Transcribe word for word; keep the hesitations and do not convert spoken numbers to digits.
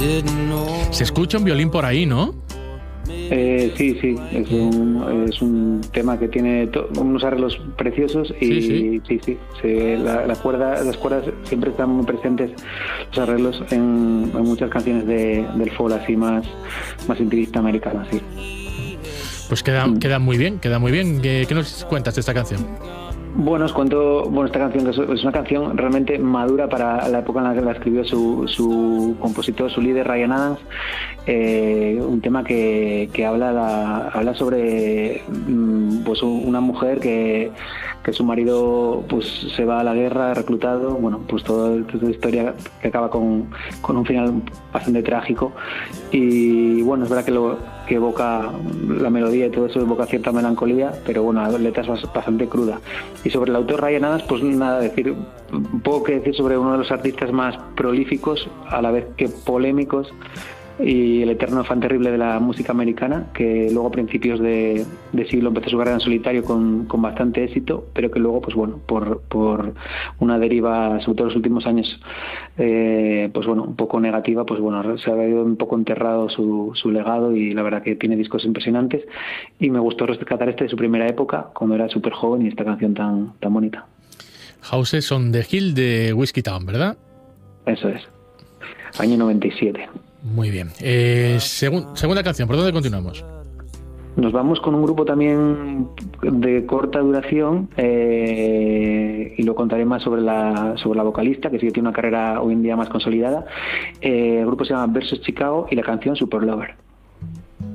Se escucha un violín por ahí, ¿no? Eh, sí, sí, es un, es un tema que tiene to- unos arreglos preciosos y Sí, sí. sí, sí, se- la, la cuerda, las cuerdas siempre están muy presentes, los arreglos en, en muchas canciones de, del folk así más, más intimista americano, sí. Pues queda, Mm. queda muy bien, queda muy bien. ¿Qué, qué nos cuentas de esta canción? Bueno, os cuento, bueno, esta canción que es, es una canción realmente madura para la época en la que la escribió su, su compositor, su líder, Ryan Adams. Eh, un tema que, que habla, la, habla sobre mm, pues una mujer que, que su marido pues se va a la guerra, reclutado, bueno, pues toda, toda la historia que acaba con, con un final bastante trágico. Y bueno, es verdad que lo que evoca la melodía y todo eso evoca cierta melancolía, pero bueno, la letra es bastante cruda. Y sobre el autor Ryan Adams, pues nada, decir poco que decir sobre uno de los artistas más prolíficos, a la vez que polémicos, y el eterno fan terrible de la música americana, que luego a principios de, de siglo empezó su carrera en solitario con, con bastante éxito, pero que luego, pues bueno, por, por una deriva, sobre todo en los últimos años, eh, pues bueno, un poco negativa, pues bueno, se ha ido un poco enterrado su, su legado, y la verdad que tiene discos impresionantes, y me gustó rescatar este de su primera época, cuando era súper joven, y esta canción tan, tan bonita. Houses on the Hill de Whiskey Town, ¿verdad? Eso es. Año noventa y siete. Muy bien. Eh, segun, segunda canción, ¿por dónde continuamos? Nos vamos con un grupo también de corta duración, eh, y lo contaré más sobre la sobre la vocalista, que sí que tiene una carrera hoy en día más consolidada. Eh, el grupo se llama Versus Chicago y la canción Super Lover.